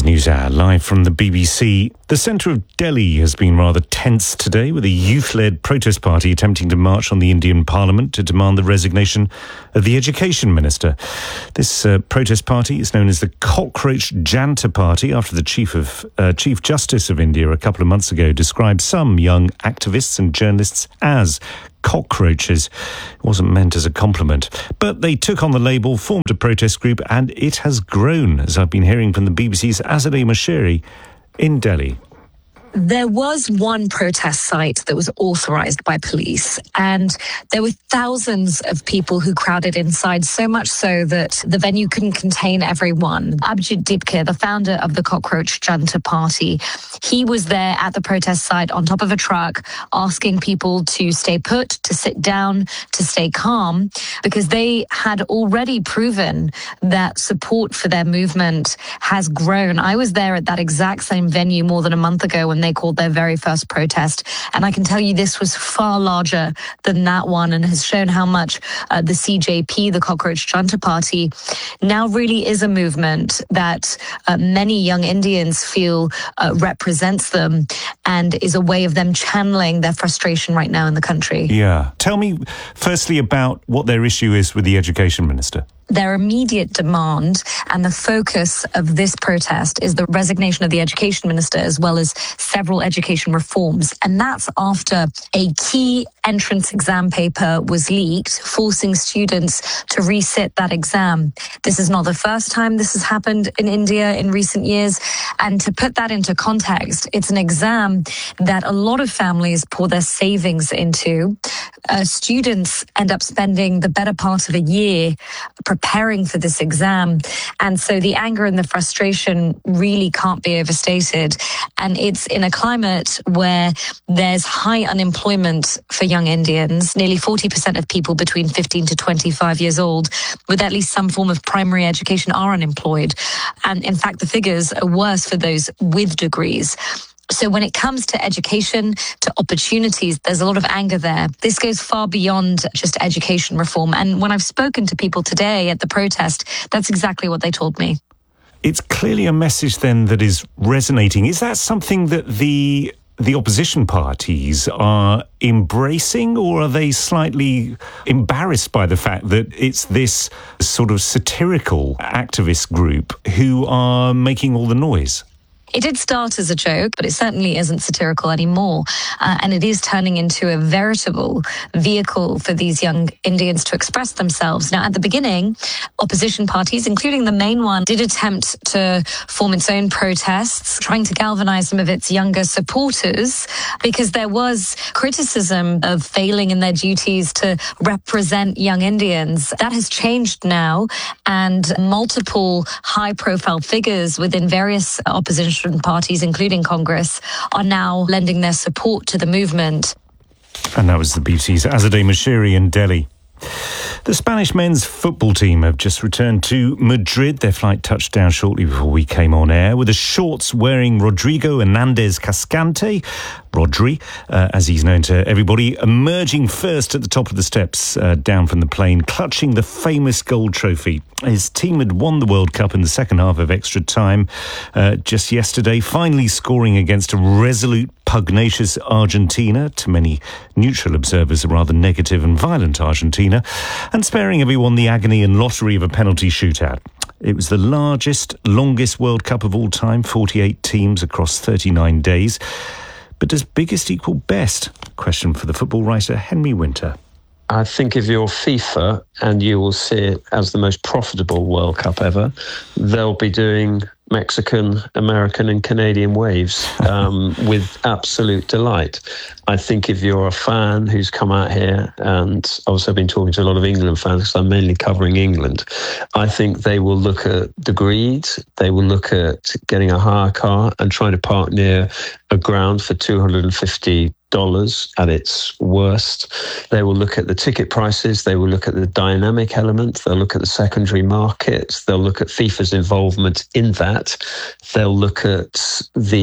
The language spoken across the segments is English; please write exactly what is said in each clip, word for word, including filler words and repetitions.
News Hour, live from the B B C. The centre of Delhi has been rather tense today, with a youth-led protest party attempting to march on the Indian Parliament to demand the resignation of the Education Minister. This uh, protest party is known as the Cockroach Janta Party, after the Chief of uh, Chief Justice of India a couple of months ago described some young activists and journalists as cockroaches. It wasn't meant as a compliment. But they took on the label, formed a protest group, and it has grown, as I've been hearing from the B B C's Azadeh Moshiri in Delhi. There was one protest site that was authorized by police, and there were thousands of people who crowded inside, so much so that the venue couldn't contain everyone. Abhijit Dipkar, the founder of the Cockroach Janta Party, he was there at the protest site on top of a truck asking people to stay put, to sit down, to stay calm, because they had already proven that support for their movement has grown. I was there at that exact same venue more than a month ago when they called their very first protest. And I can tell you this was far larger than that one, and has shown how much uh, the C J P, the Cockroach Janta Party, now really is a movement that uh, many young Indians feel uh, represents them and is a way of them channeling their frustration right now in the country. Yeah. Tell me firstly about what their issue is with the Education Minister. Their immediate demand and the focus of this protest is the resignation of the Education Minister, as well as several education reforms. And that's after a key entrance exam paper was leaked, forcing students to resit that exam. This is not the first time this has happened in India in recent years. And to put that into context, it's an exam that a lot of families pour their savings into. Uh, students end up spending the better part of a year preparing for this exam. And so the anger and the frustration really can't be overstated. And it's in a climate where there's high unemployment for young Indians. Nearly forty percent of people between fifteen to twenty-five years old with at least some form of primary education are unemployed. And in fact, the figures are worse for those with degrees. So when it comes to education, to opportunities, there's a lot of anger there. This goes far beyond just education reform. And when I've spoken to people today at the protest, that's exactly what they told me. It's clearly a message then that is resonating. Is that something that the the opposition parties are embracing, or are they slightly embarrassed by the fact that it's this sort of satirical activist group who are making all the noise? It did start as a joke, but it certainly isn't satirical anymore. Uh, and it is turning into a veritable vehicle for these young Indians to express themselves. Now, at the beginning, opposition parties, including the main one, did attempt to form its own protests, trying to galvanize some of its younger supporters, because there was criticism of failing in their duties to represent young Indians. That has changed now, and multiple high-profile figures within various opposition parties, including Congress, are now lending their support to the movement. And that was the B B C's Azadeh Moshiri in Delhi. The Spanish men's football team have just returned to Madrid. Their flight touched down shortly before we came on air, with the shorts-wearing Rodrigo Hernandez Cascante, Rodri, uh, as he's known to everybody, emerging first at the top of the steps uh, down from the plane, clutching the famous gold trophy. His team had won the World Cup in the second half of extra time uh, just yesterday, finally scoring against a resolute, pugnacious Argentina, to many neutral observers a rather negative and violent Argentina, and sparing everyone the agony and lottery of a penalty shootout. It was the largest, longest World Cup of all time, forty-eight teams across thirty-nine days. But does biggest equal best? Question for the football writer Henry Winter. I think if you're FIFA and you will see it as the most profitable World Cup ever, they'll be doing Mexican, American and Canadian waves um, with absolute delight. I think if you're a fan who's come out here, and obviously I've been talking to a lot of England fans because I'm mainly covering England, I think they will look at the greed, they will look at getting a hire car and trying to park near a ground for two hundred fifty dollars at its worst. They will look at the ticket prices, they will look at the dynamic element, they'll look at the secondary market, they'll look at FIFA's involvement in that, they'll look at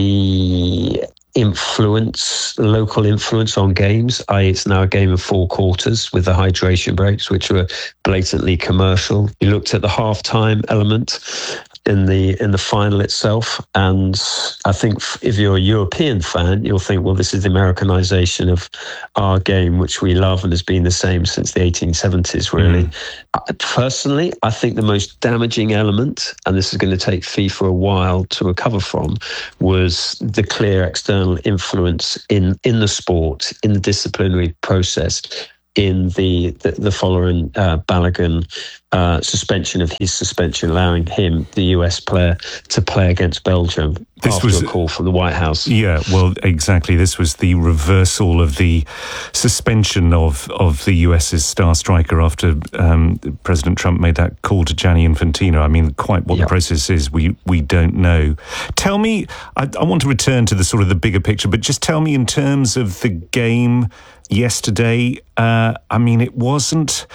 the influence, local influence on games, that is it's now a game of four quarters with the hydration breaks, which were blatantly commercial. You looked at the halftime element. in the in the final itself. And I think if you're a European fan, you'll think, well, this is the Americanization of our game, which we love and has been the same since the eighteen seventies, really. Mm. Personally, I think the most damaging element, and this is going to take FIFA a while to recover from, was the clear external influence in, in the sport, in the disciplinary process, in the the, the following uh, Balogun uh, suspension of his suspension, allowing him, the U S player, to play against Belgium this after was, a call from the White House. Yeah, well, exactly. This was the reversal of the suspension of, of the US's star striker after um, President Trump made that call to Gianni Infantino. I mean, quite what yep. the process is, we, we don't know. Tell me, I, I want to return to the sort of the bigger picture, but just tell me in terms of the game yesterday, uh, I mean, it wasn't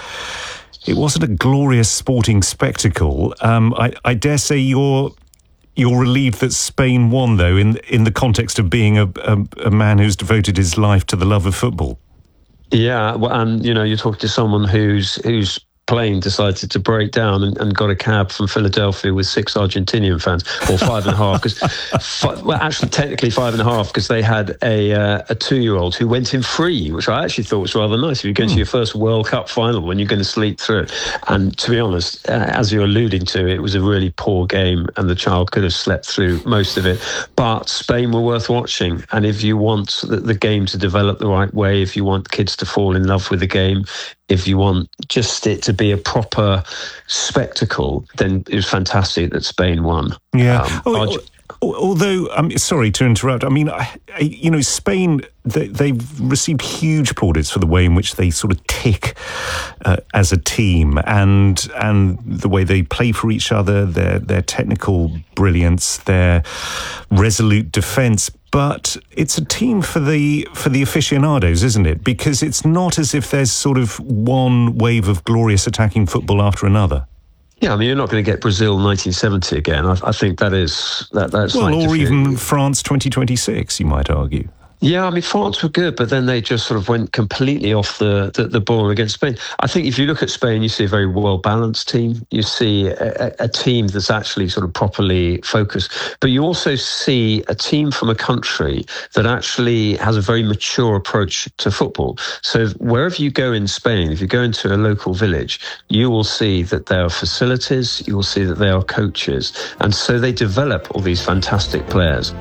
it wasn't a glorious sporting spectacle. Um, I, I dare say you're you're relieved that Spain won, though, in in the context of being a, a, a man who's devoted his life to the love of football. Yeah, well, and you know, you're talking to someone who's who's. plane decided to break down and, and got a cab from Philadelphia with six Argentinian fans, or five and a half, because well, actually technically five and a half, because they had a uh, a two-year-old who went in free, which I actually thought was rather nice. If you're going mm. to your first World Cup final, when you're going to sleep through it, and to be honest, uh, as you're alluding to, it was a really poor game, and the child could have slept through most of it. But Spain were worth watching, and if you want the, the game to develop the right way, if you want kids to fall in love with the game, if you want just it to be a proper spectacle, then it was fantastic that Spain won. Yeah. Um, oh, Arge- although, I'm sorry to interrupt. I mean, I, you know, Spain, they, they've received huge plaudits for the way in which they sort of tick uh, as a team, and and the way they play for each other, their their technical brilliance, their resolute defence. But it's a team for the for the aficionados, isn't it? Because it's not as if there's sort of one wave of glorious attacking football after another. Yeah, I mean, you're not going to get Brazil nineteen seventy again. I, I think that is that that's well, like or even France twenty twenty-six, you might argue. Yeah, I mean, France were good, but then they just sort of went completely off the, the, the ball against Spain. I think if you look at Spain, you see a very well-balanced team. You see a, a team that's actually sort of properly focused. But you also see a team from a country that actually has a very mature approach to football. So wherever you go in Spain, if you go into a local village, you will see that there are facilities, you will see that there are coaches. And so they develop all these fantastic players.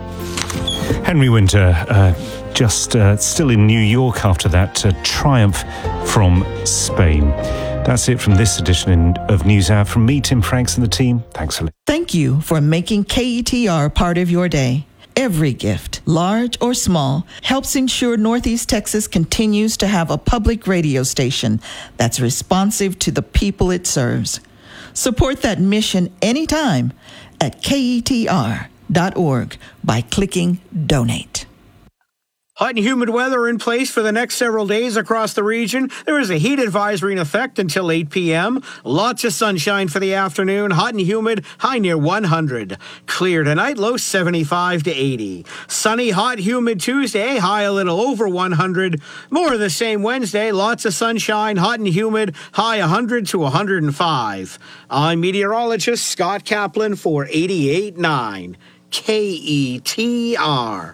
Henry Winter, uh, just uh, still in New York after that uh, triumph from Spain. That's it from this edition in, of News Hour. From me, Tim Franks, and the team, thanks for listening. Thank you for making K E T R part of your day. Every gift, large or small, helps ensure Northeast Texas continues to have a public radio station that's responsive to the people it serves. Support that mission anytime at K E T R dot org by clicking Donate. Hot and humid weather in place for the next several days across the region. There is a heat advisory in effect until eight p.m. Lots of sunshine for the afternoon. Hot and humid, high near one hundred. Clear tonight, low seventy-five to eighty. Sunny, hot, humid Tuesday, high a little over one hundred. More of the same Wednesday. Lots of sunshine, hot and humid, high one hundred to one hundred five. I'm meteorologist Scott Kaplan for eighty-eight point nine K E T R.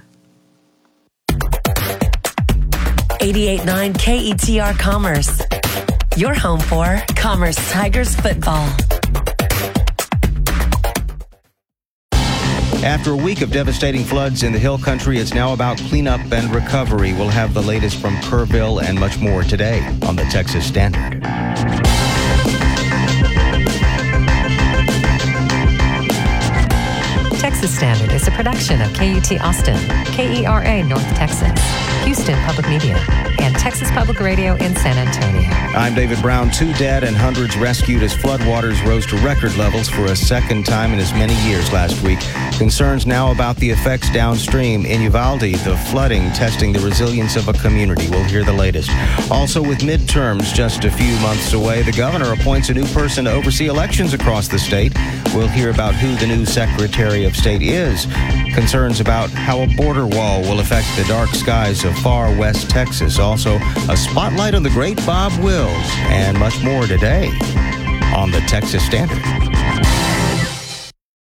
eighty-eight point nine K E T R Commerce. Your home for Commerce Tigers football. After a week of devastating floods in the Hill Country, it's now about cleanup and recovery. We'll have the latest from Kerrville and much more today on the Texas Standard. Texas Standard is a production of K U T Austin, K E R A North Texas, Houston Public Media, and Texas Public Radio in San Antonio. I'm David Brown. Two dead and hundreds rescued as floodwaters rose to record levels for a second time in as many years last week. Concerns now about the effects downstream. In Uvalde, the flooding testing the resilience of a community. We'll hear the latest. Also, with midterms just a few months away, the governor appoints a new person to oversee elections across the state. We'll hear about who the new Secretary of State is. Concerns about how a border wall will affect the dark skies of far west Texas. Also, a spotlight on the great Bob Wills, and much more today on the Texas Standard.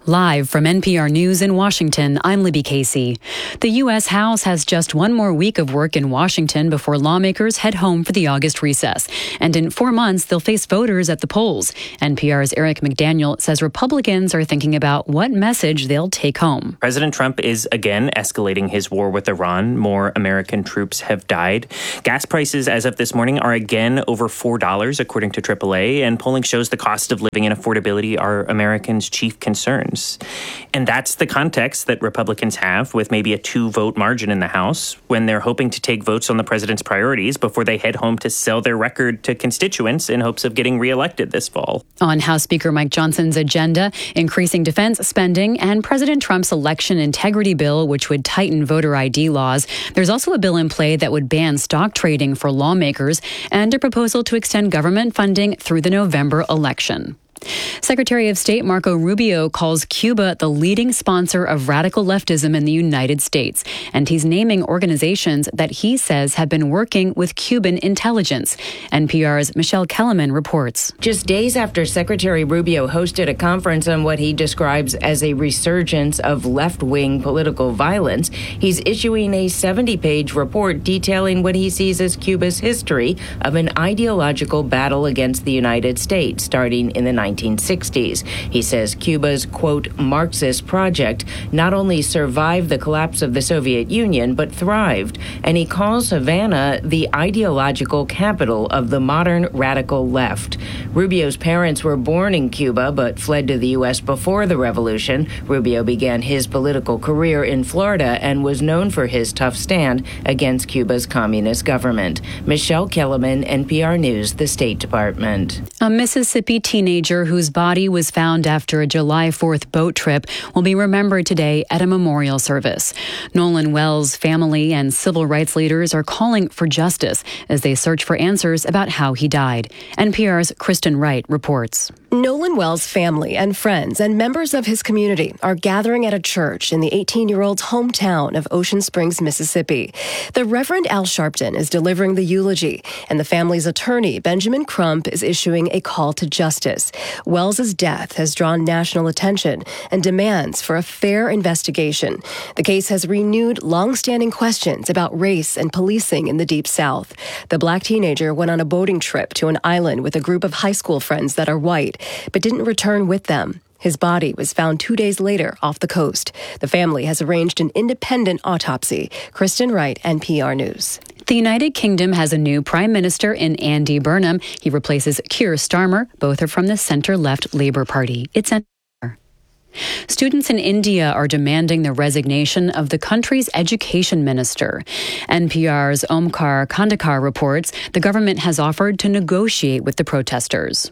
Live from N P R News in Washington, I'm Libby Casey. The U S House has just one more week of work in Washington before lawmakers head home for the August recess. And in four months, they'll face voters at the polls. N P R's Eric McDaniel says Republicans are thinking about what message they'll take home. President Trump is again escalating his war with Iran. More American troops have died. Gas prices as of this morning are again over four dollars, according to triple A. And polling shows the cost of living and affordability are Americans' chief concerns. And that's the context that Republicans have with maybe a two-vote margin in the House when they're hoping to take votes on the president's priorities before they head home to sell their record to constituents in hopes of getting reelected this fall. On House Speaker Mike Johnson's agenda, increasing defense spending and President Trump's election integrity bill, which would tighten voter I D laws. There's also a bill in play that would ban stock trading for lawmakers and a proposal to extend government funding through the November election. Secretary of State Marco Rubio calls Cuba the leading sponsor of radical leftism in the United States, and he's naming organizations that he says have been working with Cuban intelligence. N P R's Michelle Kellerman reports. Just days after Secretary Rubio hosted a conference on what he describes as a resurgence of left-wing political violence, he's issuing a seventy-page report detailing what he sees as Cuba's history of an ideological battle against the United States, starting in the nineteen sixties. He says Cuba's, quote, Marxist project not only survived the collapse of the Soviet Union, but thrived. And he calls Havana the ideological capital of the modern radical left. Rubio's parents were born in Cuba, but fled to the U S before the revolution. Rubio began his political career in Florida and was known for his tough stand against Cuba's communist government. Michelle Kellerman, N P R News, the State Department. A Mississippi teenager whose body was found after a July fourth boat trip will be remembered today at a memorial service. Nolan Wells' family and civil rights leaders are calling for justice as they search for answers about how he died. N P R's Kristen Wright reports. Nolan Wells' family and friends and members of his community are gathering at a church in the eighteen-year-old's hometown of Ocean Springs, Mississippi. The Reverend Al Sharpton is delivering the eulogy, and the family's attorney, Benjamin Crump, is issuing a call to justice. Wells' death has drawn national attention and demands for a fair investigation. The case has renewed long-standing questions about race and policing in the Deep South. The black teenager went on a boating trip to an island with a group of high school friends that are white, but didn't return with them. His body was found two days later off the coast. The family has arranged an independent autopsy. Kristen Wright, N P R News. The United Kingdom has a new prime minister in Andy Burnham. He replaces Keir Starmer. Both are from the centre-left Labour Party. It's N P R. Students in India are demanding the resignation of the country's education minister. N P R's Omkar Kandekar reports the government has offered to negotiate with the protesters.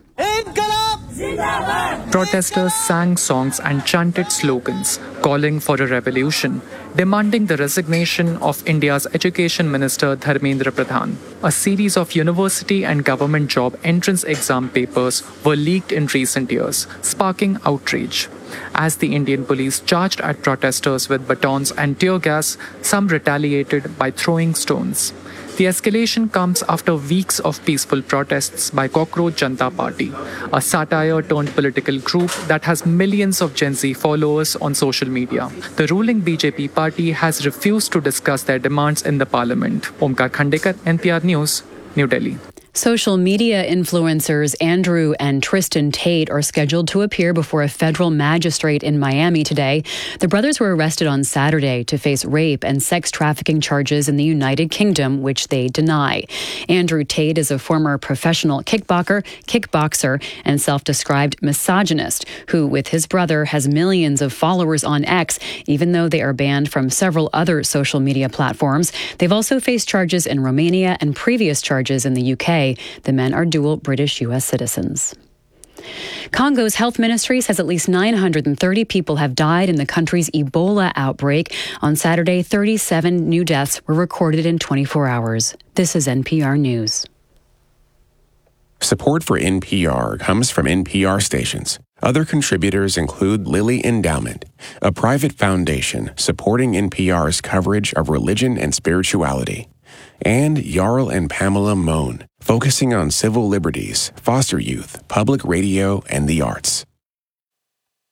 Protesters sang songs and chanted slogans calling for a revolution, demanding the resignation of India's Education Minister Dharmendra Pradhan. A series of university and government job entrance exam papers were leaked in recent years, sparking outrage. As the Indian police charged at protesters with batons and tear gas, some retaliated by throwing stones. The escalation comes after weeks of peaceful protests by Cockroach Janata Party, a satire-turned political group that has millions of Gen Z followers on social media. The ruling B J P party has refused to discuss their demands in the parliament. Omkar Khandekar, N P R News, New Delhi. Social media influencers Andrew and Tristan Tate are scheduled to appear before a federal magistrate in Miami today. The brothers were arrested on Saturday to face rape and sex trafficking charges in the United Kingdom, which they deny. Andrew Tate is a former professional kickboxer, kickboxer and self-described misogynist who, with his brother, has millions of followers on X, even though they are banned from several other social media platforms. They've also faced charges in Romania and previous charges in the U K. The men are dual British U S citizens. Congo's health ministry says at least nine hundred thirty people have died in the country's Ebola outbreak. On Saturday, thirty-seven new deaths were recorded in twenty-four hours. This is N P R News. Support for N P R comes from N P R stations. Other contributors include Lilly Endowment, a private foundation supporting N P R's coverage of religion and spirituality, and Jarl and Pamela Mohn, focusing on civil liberties, foster youth, public radio, and the arts.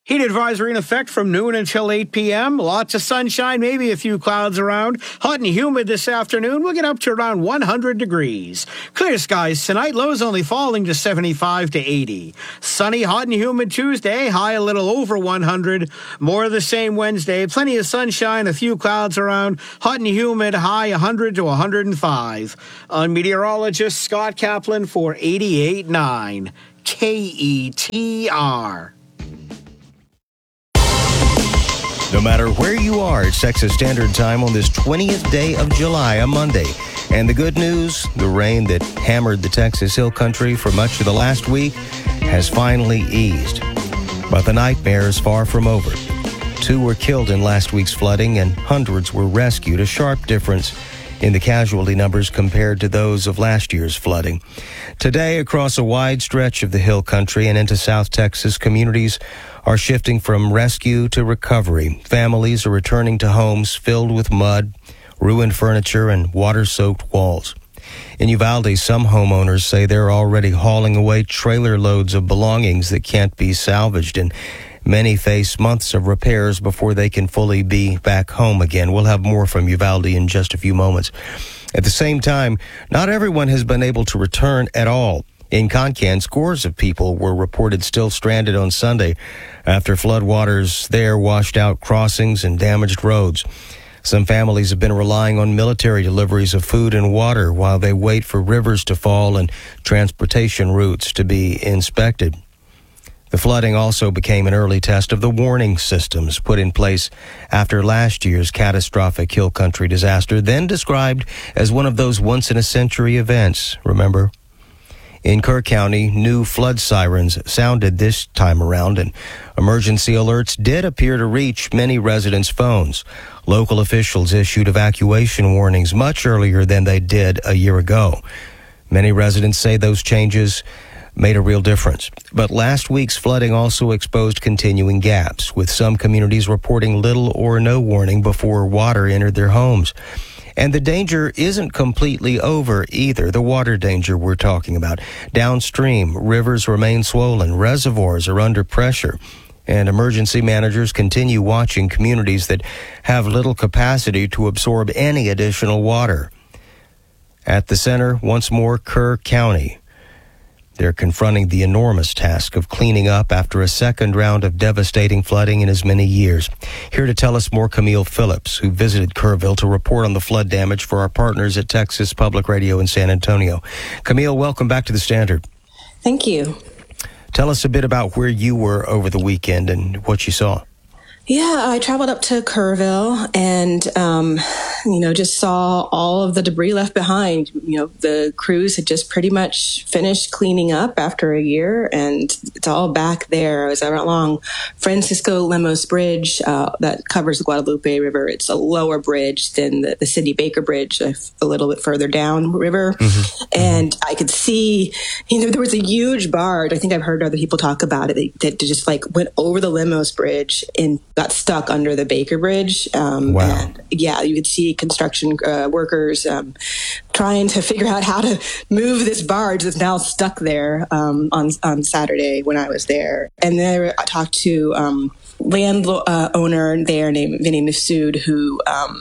Heat advisory in effect from noon until eight p.m. Lots of sunshine, maybe a few clouds around. Hot and humid this afternoon. We'll get up to around one hundred degrees. Clear skies tonight. Lows only falling to seventy-five to eighty. Sunny, hot and humid Tuesday. High a little over one hundred. More of the same Wednesday. Plenty of sunshine, a few clouds around. Hot and humid. High one hundred to one hundred five. I'm meteorologist Scott Kaplan for eighty-eight point nine K E T R. No matter where you are, it's Texas Standard Time on this twentieth day of July, a Monday. And the good news, the rain that hammered the Texas Hill Country for much of the last week has finally eased. But the nightmare is far from over. Two were killed in last week's flooding and hundreds were rescued, a sharp difference in the casualty numbers compared to those of last year's flooding. Today, across a wide stretch of the Hill Country and into South Texas, communities are shifting from rescue to recovery. Families are returning to homes filled with mud, ruined furniture, and water-soaked walls. In Uvalde, some homeowners say they're already hauling away trailer loads of belongings that can't be salvaged, and many face months of repairs before they can fully be back home again. We'll have more from Uvalde in just a few moments. At the same time, not everyone has been able to return at all. In Concan, scores of people were reported still stranded on Sunday after floodwaters there washed out crossings and damaged roads. Some families have been relying on military deliveries of food and water while they wait for rivers to fall and transportation routes to be inspected. The flooding also became an early test of the warning systems put in place after last year's catastrophic Hill Country disaster, then described as one of those once-in-a-century events, remember? In Kerr County, new flood sirens sounded this time around, and emergency alerts did appear to reach many residents' phones. Local officials issued evacuation warnings much earlier than they did a year ago. Many residents say those changes made a real difference. But last week's flooding also exposed continuing gaps, with some communities reporting little or no warning before water entered their homes. And the danger isn't completely over either, the water danger we're talking about. Downstream, rivers remain swollen, reservoirs are under pressure, and emergency managers continue watching communities that have little capacity to absorb any additional water. At the center, once more, Kerr County. They're confronting the enormous task of cleaning up after a second round of devastating flooding in as many years. Here to tell us more, Camille Phillips, who visited Kerrville to report on the flood damage for our partners at Texas Public Radio in San Antonio. Camille, welcome back to the Standard. Thank you. Tell us a bit about where you were over the weekend and what you saw. Yeah, I traveled up to Kerrville and, um, you know, just saw all of the debris left behind. You know, the crews had just pretty much finished cleaning up after a year, and it's all back there. As I went along Francisco Lemos Bridge uh, that covers the Guadalupe River. It's a lower bridge than the, the Sidney Baker Bridge, a, a little bit further down river. Mm-hmm. And I could see, you know, there was a huge barge. I think I've heard other people talk about it that just like went over the Lemos Bridge and got stuck under the Baker Bridge. Um, wow. And yeah, you could see construction uh, workers um, trying to figure out how to move this barge that's now stuck there um, on, on Saturday when I was there. And then I talked to um, land uh, owner there named Vinny Massoud, who um,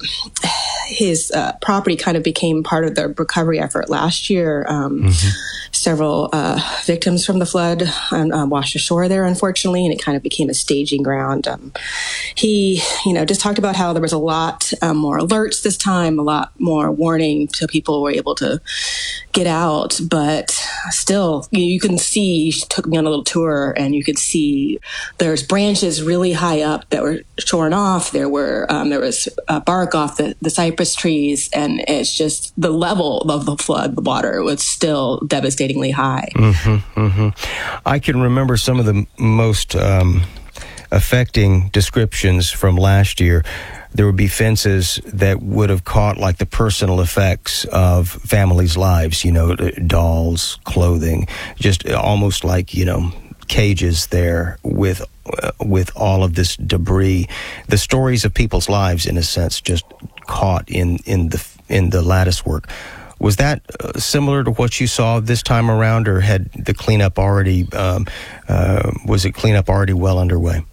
his uh, property kind of became part of the recovery effort last year. Um, mm-hmm. Several uh, victims from the flood um, uh, washed ashore there, unfortunately, and it kind of became a staging ground. Um, he, you know, just talked about how there was a lot um, more alerts this time, a lot more warning, so people were able to get out. But still, you, you can see, he took me on a little tour, and you could see there's branches really high up that were shorn off. There were um, there was uh, bark off the, the cypress trees, and it's just the level of the flood, the water was still devastatingly high. Mm-hmm, mm-hmm. I can remember some of the most um, affecting descriptions from last year. There would be fences that would have caught like the personal effects of families' lives, you know, dolls, clothing, just almost like, you know, cages there with uh, with all of this debris. The stories of people's lives, in a sense, just caught in, in the in the lattice work. Was that uh, similar to what you saw this time around, or had the cleanup already, um, uh, was it cleanup already well underway?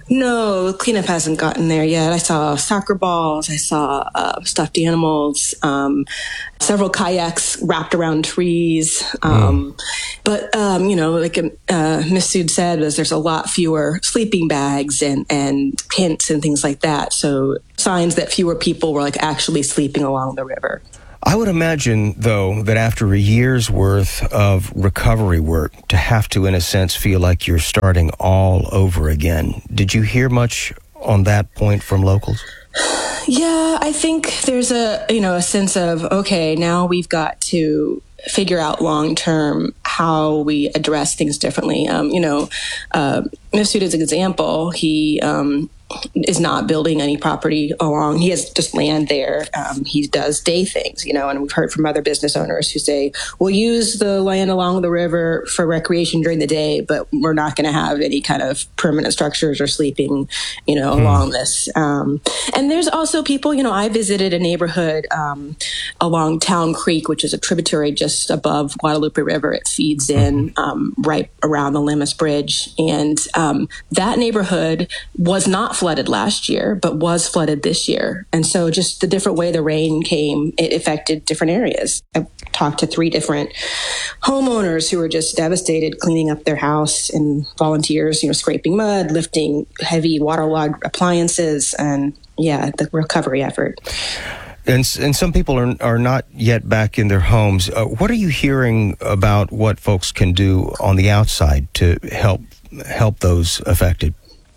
No, cleanup hasn't gotten there yet. I saw soccer balls. I saw uh, stuffed animals, um, several kayaks wrapped around trees. Um, mm. But, um, you know, like uh, Miss Sood said, was there's a lot fewer sleeping bags and, and tents and things like that. So signs that fewer people were like actually sleeping along the river. I would imagine, though, that after a year's worth of recovery work, to have to, in a sense, feel like you're starting all over again. Did you hear much on that point from locals? Yeah, I think there's a, you know, a sense of, okay, now we've got to figure out long term how we address things differently. Um, you know, uh, Miss Sood is an example. He um, is not building any property along. He has just land there. Um, he does day things, you know, and we've heard from other business owners who say, we'll use the land along the river for recreation during the day, but we're not going to have any kind of permanent structures or sleeping, you know, mm. along this. Um, and there's also people, you know, I visited a neighborhood um, along Town Creek, which is a tributary just above Guadalupe River. It feeds in um, right around the Lemus Bridge. And um, that neighborhood was not flooded last year, but was flooded this year. And so just the different way the rain came, it affected different areas. I talked to three different homeowners who were just devastated cleaning up their house, and volunteers, you know, scraping mud, lifting heavy waterlogged appliances, and yeah, the recovery effort. And, and some people are are not yet back in their homes. Uh, what are you hearing about what folks can do on the outside to help help those affected?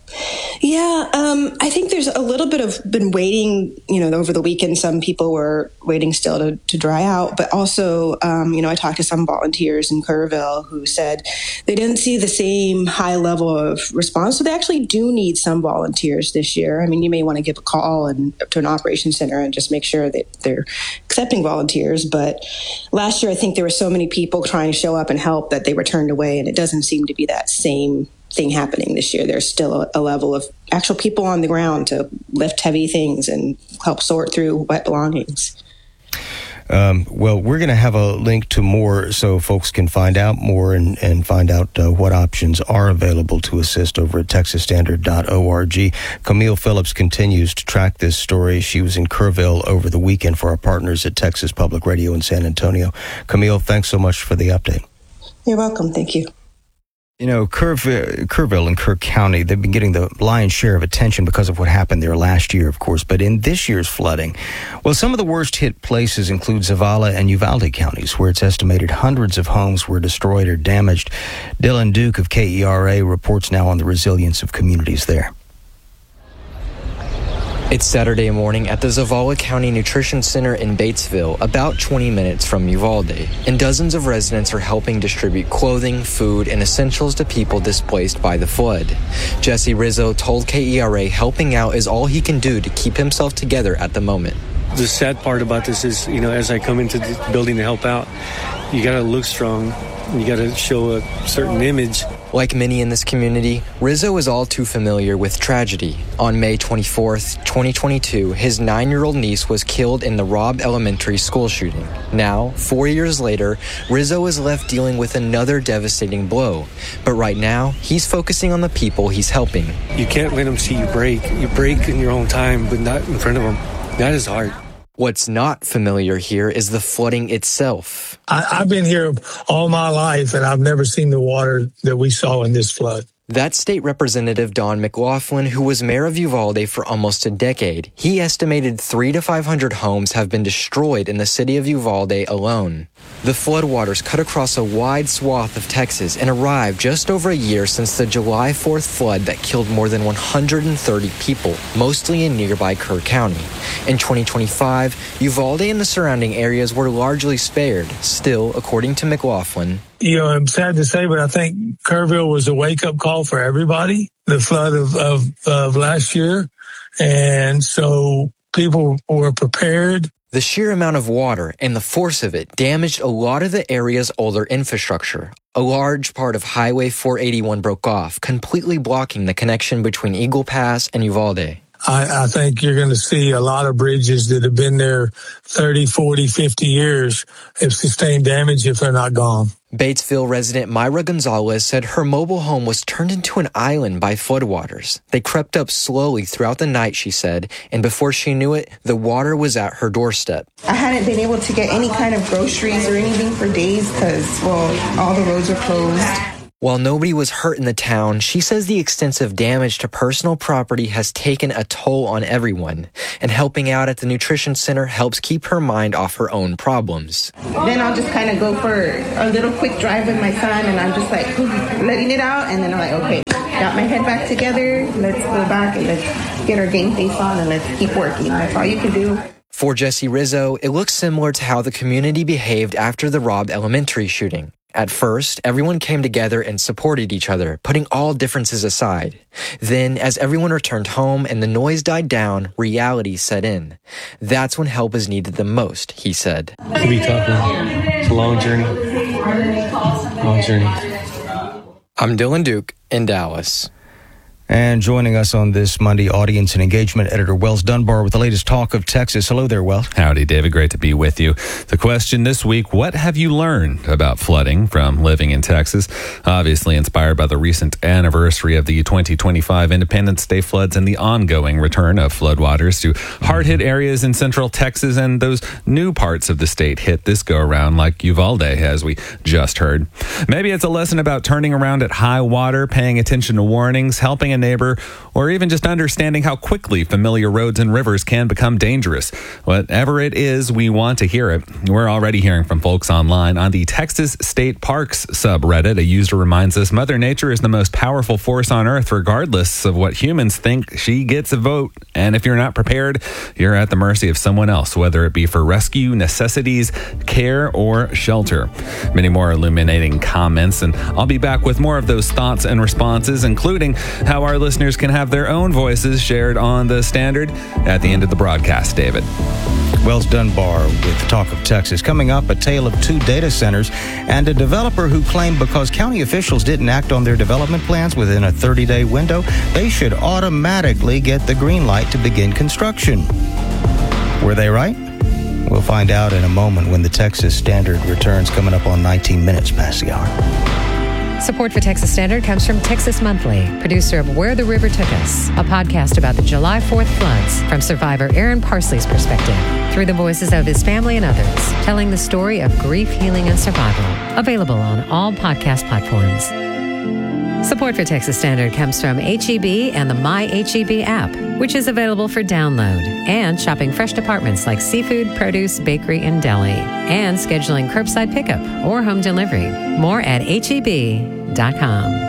Yeah, um, I think there's a little bit of been waiting, you know, over the weekend. Some people were waiting still to, to dry out. But also, um, you know, I talked to some volunteers in Kerrville who said they didn't see the same high level of response. So they actually do need some volunteers this year. I mean, you may want to give a call and to an operations center and just make sure that they're accepting volunteers. But last year, I think there were so many people trying to show up and help that they were turned away. And it doesn't seem to be that same thing happening this year. There's still a, a level of actual people on the ground to lift heavy things and help sort through wet belongings. Um, well, we're going to have a link to more so folks can find out more and, and find out uh, what options are available to assist over at texas standard dot org. Camille Phillips continues to track this story. She was in Kerrville over the weekend for our partners at Texas Public Radio in San Antonio. Camille, thanks so much for the update. You're welcome. Thank you. You know, Kerrville, Kerrville and Kirk County, they've been getting the lion's share of attention because of what happened there last year, of course. But in this year's flooding, well, some of the worst hit places include Zavala and Uvalde counties, where it's estimated hundreds of homes were destroyed or damaged. Dylan Duke of K E R A reports now on the resilience of communities there. It's Saturday morning at the Zavala County Nutrition Center in Batesville, about twenty minutes from Uvalde, and dozens of residents are helping distribute clothing, food, and essentials to people displaced by the flood. Jesse Rizzo told K E R A helping out is all he can do to keep himself together at the moment. The sad part about this is, you know, as I come into the building to help out, you got to look strong. You got to show a certain image. Like many in this community, Rizzo is all too familiar with tragedy. On May twenty-fourth, twenty twenty-two, his nine-year-old niece was killed in the Robb Elementary school shooting. Now, four years later, Rizzo is left dealing with another devastating blow. But right now, he's focusing on the people he's helping. You can't let them see you break. You break in your own time, but not in front of them. That is hard. What's not familiar here is the flooding itself. I, I've been here all my life, and I've never seen the water that we saw in this flood. That's State Representative Don McLaughlin, who was mayor of Uvalde for almost a decade. He estimated three to five hundred homes have been destroyed in the city of Uvalde alone. The floodwaters cut across a wide swath of Texas and arrived just over a year since the July fourth flood that killed more than one hundred thirty people, mostly in nearby Kerr County. In twenty twenty-five, Uvalde and the surrounding areas were largely spared. Still, according to McLaughlin, you know, I'm sad to say, but I think Kerrville was a wake-up call for everybody, the flood of, of, of last year. And so people were prepared. The sheer amount of water and the force of it damaged a lot of the area's older infrastructure. A large part of Highway four eighty-one broke off, completely blocking the connection between Eagle Pass and Uvalde. I, I think you're going to see a lot of bridges that have been there thirty, forty, fifty years have sustained damage if they're not gone. Batesville resident Myra Gonzalez said her mobile home was turned into an island by floodwaters. They crept up slowly throughout the night, she said, and before she knew it, the water was at her doorstep. I hadn't been able to get any kind of groceries or anything for days because, well, all the roads were closed. While nobody was hurt in the town, she says the extensive damage to personal property has taken a toll on everyone, and helping out at the nutrition center helps keep her mind off her own problems. Then I'll just kind of go for a little quick drive with my son, and I'm just like letting it out, and then I'm like, okay, got my head back together, let's go back and let's get our game face on and let's keep working. That's all you can do. For Jesse Rizzo, it looks similar to how the community behaved after the Robb Elementary shooting. At first, everyone came together and supported each other, putting all differences aside. Then, as everyone returned home and the noise died down, reality set in. That's when help is needed the most, he said. It can be tough, man. It's a long journey. Long journey. I'm Dylan Duke in Dallas. And joining us on this Monday, audience and engagement editor Wells Dunbar with the latest talk of Texas. Hello there, Wells. Howdy, David. Great to be with you. The question this week, what have you learned about flooding from living in Texas? Obviously inspired by the recent anniversary of the twenty twenty-five Independence Day floods and the ongoing return of floodwaters to hard-hit areas in central Texas, and those new parts of the state hit this go-around like Uvalde, as we just heard. Maybe it's a lesson about turning around at high water, paying attention to warnings, helping a neighbor, or even just understanding how quickly familiar roads and rivers can become dangerous. Whatever it is, we want to hear it. We're already hearing from folks online. On the Texas State Parks subreddit, a user reminds us Mother Nature is the most powerful force on Earth, regardless of what humans think. She gets a vote, and if you're not prepared, you're at the mercy of someone else, whether it be for rescue, necessities, care, or shelter. Many more illuminating comments, and I'll be back with more of those thoughts and responses, including how our listeners can have their own voices shared on the Standard at the end of the broadcast, David. Wells Dunbar with the Talk of Texas. Coming up, a tale of two data centers and a developer who claimed because county officials didn't act on their development plans within a thirty-day window, they should automatically get the green light to begin construction. Were they right? We'll find out in a moment when the Texas Standard returns, coming up on nineteen minutes past the hour. Support for Texas Standard comes from Texas Monthly, producer of Where the River Took Us, a podcast about the July fourth floods from survivor Aaron Parsley's perspective, through the voices of his family and others, telling the story of grief, healing, and survival. Available on all podcast platforms. Support for Texas Standard comes from H E B and the My H E B app, which is available for download, and shopping fresh departments like seafood, produce, bakery, and deli, and scheduling curbside pickup or home delivery. More at H E B dot com.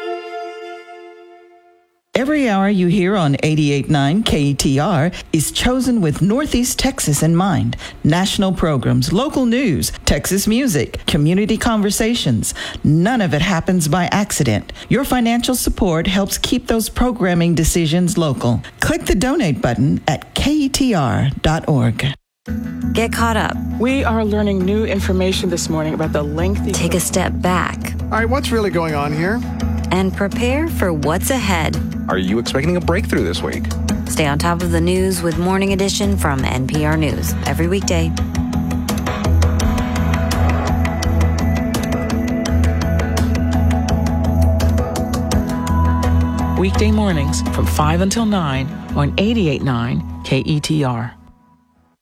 Every hour you hear on eighty-eight point nine K E T R is chosen with Northeast Texas in mind. National programs, local news, Texas music, community conversations. None of it happens by accident. Your financial support helps keep those programming decisions local. Click the donate button at K E T R dot org. Get caught up. We are learning new information this morning about the lengthy... Take a step back. All right, what's really going on here? And prepare for what's ahead. Are you expecting a breakthrough this week? Stay on top of the news with Morning Edition from N P R News every weekday. Weekday mornings from five until nine on eighty-eight point nine K E T R.